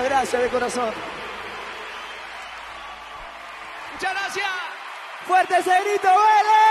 Muchas gracias de corazón. Muchas gracias. Fuerte ese grito, Vélez.